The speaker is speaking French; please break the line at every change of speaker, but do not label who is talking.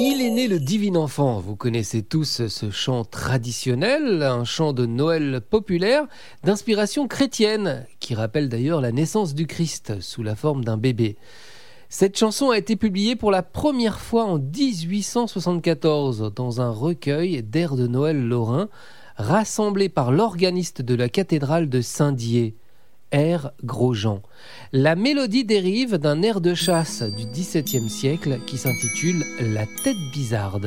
Il est né le divin enfant. Vous connaissez tous ce chant traditionnel, un chant de Noël populaire d'inspiration chrétienne, qui rappelle d'ailleurs la naissance du Christ sous la forme d'un bébé. Cette chanson a été publiée pour la première fois en 1874 dans un recueil d'airs de Noël lorrain rassemblé par l'organiste de la cathédrale de Saint-Dié, R. Grosjean. La mélodie dérive d'un air de chasse du XVIIe siècle qui s'intitule La tête bizarde.